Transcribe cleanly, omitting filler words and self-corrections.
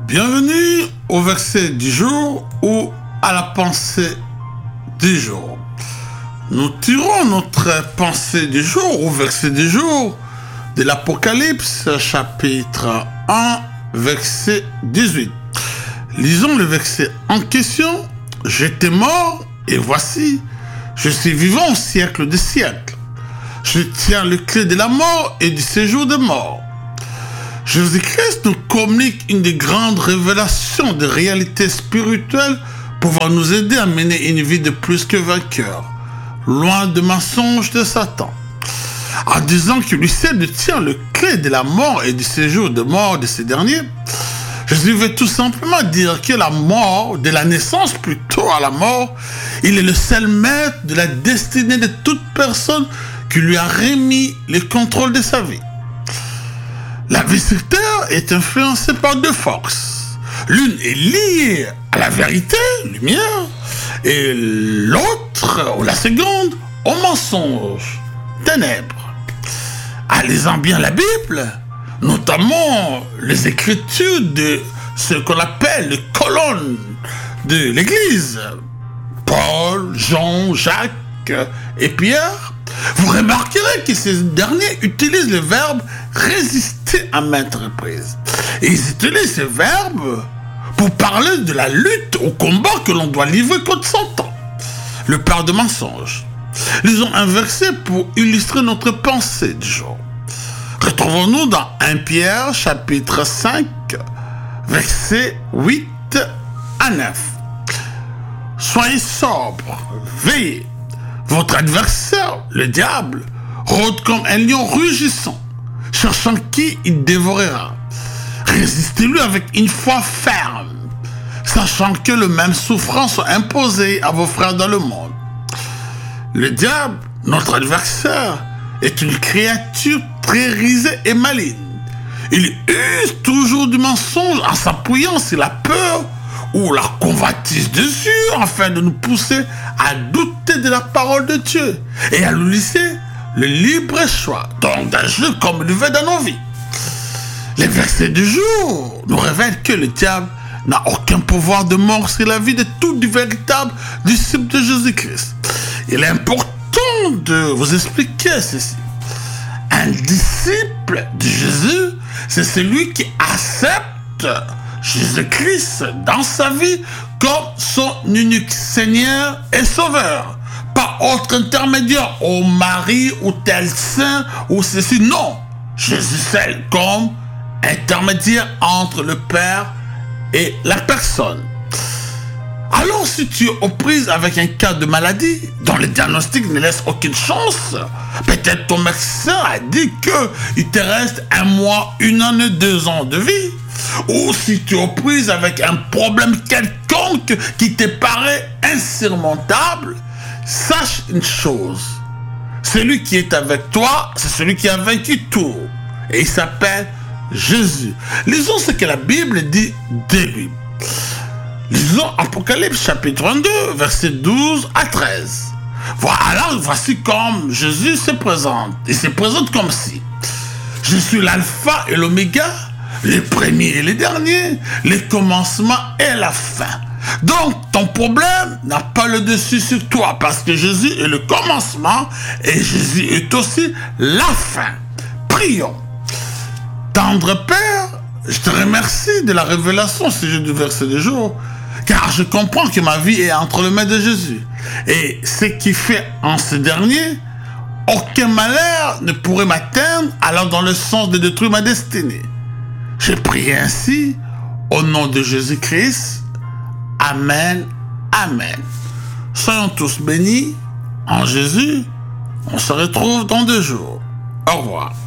Bienvenue au verset du jour ou à la pensée du jour. Nous tirons notre pensée du jour au verset du jour de l'Apocalypse chapitre 1 verset 18. Lisons le verset en question. J'étais mort et voici, je suis vivant au siècle des siècles. Je tiens le clé de la mort et du séjour des morts. Jésus-Christ nous communique une des grandes révélations de réalité spirituelle pouvant nous aider à mener une vie de plus que vainqueur, loin de mensonges de Satan. En disant qu'il lui sait de tenir le clé de la mort et du séjour de mort de ces derniers, Jésus veut tout simplement dire que la mort, de la naissance plutôt à la mort, il est le seul maître de la destinée de toute personne qui lui a remis le contrôle de sa vie. La vie sur terre est influencée par deux forces. L'une est liée à la vérité, lumière, et l'autre, ou la seconde, au mensonge, ténèbres. En lisant bien la Bible, notamment les écritures de ce qu'on appelle les colonnes de l'Église, Paul, Jean, Jacques et Pierre, vous remarquerez que ces derniers utilisent le verbe résister à maintes reprises. Et ils utilisent ce verbe pour parler de la lutte au combat que l'on doit livrer contre Satan, le père de mensonges. Lisons un verset pour illustrer notre pensée du jour. Retrouvons-nous dans 1 Pierre chapitre 5, versets 8 à 9. Soyez sobres, veillez. Votre adversaire, le diable, rôde comme un lion rugissant, cherchant qui il dévorera. Résistez-lui avec une foi ferme, sachant que les mêmes souffrances sont imposées à vos frères dans le monde. Le diable, notre adversaire, est une créature très risée et maligne. Il use toujours du mensonge en s'appuyant sur la peur ou la convoitise des yeux afin de nous pousser à douter de la parole de Dieu et à nous laisser le libre choix, donc d'agir comme il veut dans nos vies. Les versets du jour nous révèlent que le diable n'a aucun pouvoir de mort sur la vie de tout du véritable disciple de Jésus-Christ. Il est important de vous expliquer ceci. Un disciple de Jésus, c'est celui qui accepte Jésus-Christ dans sa vie comme son unique Seigneur et Sauveur. Pas autre intermédiaire, au Marie ou tel saint ou ceci. Non, Jésus seul comme intermédiaire entre le Père et la personne. Alors si tu es aux prises avec un cas de maladie dont le diagnostic ne laisse aucune chance, peut-être ton médecin a dit qu'il te reste 1 mois, 1 année, 2 ans de vie. Ou si tu es aux prises avec un problème quelconque qui te paraît insurmontable, sache une chose. Celui qui est avec toi, c'est celui qui a vaincu tout. Et il s'appelle Jésus. Lisons ce que la Bible dit de lui. Lisons Apocalypse chapitre 22, versets 12 à 13. Voilà, voici comme Jésus se présente. Il se présente comme si: je suis l'alpha et l'oméga, le premier et le dernier, le commencement et la fin. Donc, ton problème n'a pas le dessus sur toi parce que Jésus est le commencement et Jésus est aussi la fin. Prions. Tendre Père, je te remercie de la révélation au sujet du verset du jour, car je comprends que ma vie est entre les mains de Jésus. Et ce qui fait en ce dernier, aucun malheur ne pourrait m'atteindre, allant dans le sens de détruire ma destinée. Je prie ainsi, au nom de Jésus-Christ. Amen, amen. Soyons tous bénis en Jésus. On se retrouve dans 2 jours. Au revoir.